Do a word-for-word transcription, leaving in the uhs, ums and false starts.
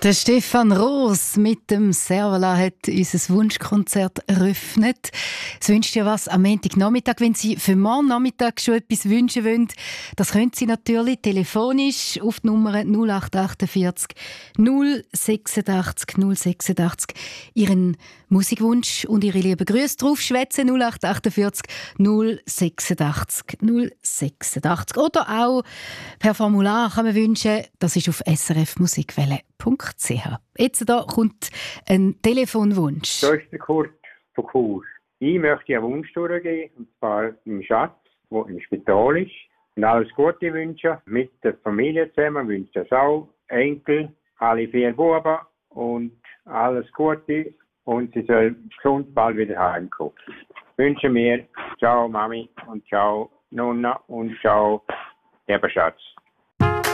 Der Stefan Roos mit dem Servola hat unser Wunschkonzert eröffnet. Es wünscht dir was am Montagnachmittag. Wenn Sie für morgen Nachmittag schon etwas wünschen wollen, das können Sie natürlich telefonisch auf die Nummer null acht achtundvierzig null sechsundachtzig null sechsundachtzig Ihren Musikwunsch und Ihre lieben Grüße drauf schwätzen. null acht achtundvierzig null sechsundachtzig null sechsundachtzig. Oder auch per Formular kann man wünschen, das ist auf s r f musikwelle punkt c h. Jetzt da kommt ein Telefonwunsch. Da ist der Kurt von Chur. Ich möchte einen Wunsch durchgeben, und zwar meinem Schatz, der im Spital ist. Und alles Gute wünschen, mit der Familie zusammen, wünsche das auch, Enkel, alle vier Buben und alles Gute. Und sie soll gesund bald wieder heimkommen. Wünsche mir, ciao Mami und ciao Nonna und ciao lieber Schatz.